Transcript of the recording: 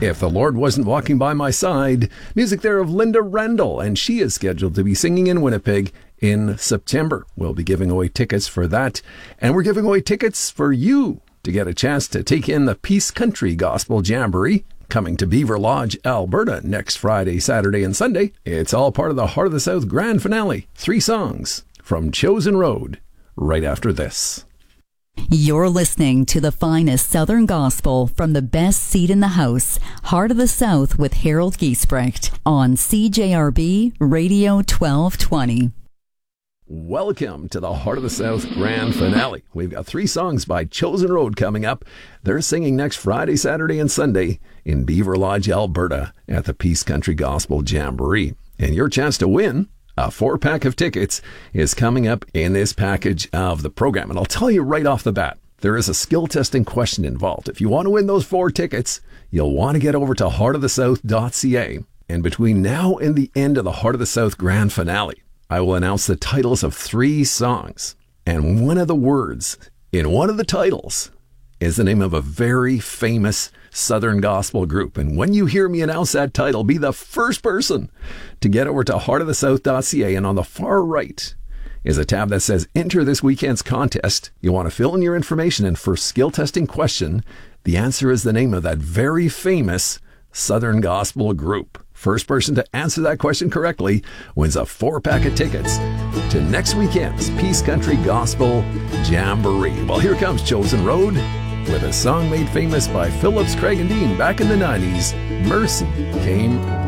If the Lord Wasn't Walking by My Side. Music there of Linda Rendell, and she is scheduled to be singing in Winnipeg in September. We'll be giving away tickets for that, and we're giving away tickets for you to get a chance to take in the Peace Country Gospel Jamboree coming to Beaver Lodge, Alberta next Friday, Saturday, and Sunday. It's all part of the Heart of the South grand finale. 3 songs from Chosen Road right after this. You're listening to the finest Southern gospel from the best seat in the house, Heart of the South with Harold Giesbrecht on CJRB Radio 1220. Welcome to the Heart of the South grand finale. We've got 3 songs by Chosen Road coming up. They're singing next Friday, Saturday, and Sunday in Beaver Lodge, Alberta at the Peace Country Gospel Jamboree. And your chance to win a 4-pack of tickets is coming up in this package of the program. And I'll tell you right off the bat, there is a skill testing question involved. If you want to win those 4 tickets, you'll want to get over to heartofthesouth.ca. And between now and the end of the Heart of the South grand finale, I will announce the titles of 3 songs. And one of the words in one of the titles is the name of a very famous Southern gospel group. And when you hear me announce that title, be the first person to get over to heartofthesouth.ca. And on the far right is a tab that says enter this weekend's contest. You want to fill in your information, and for skill testing question, the answer is the name of that very famous Southern gospel group. First person to answer that question correctly wins a 4-pack of tickets to next weekend's Peace Country Gospel Jamboree. Well, here comes Chosen Road with a song made famous by Phillips, Craig and Dean back in the 90s, Mercy Came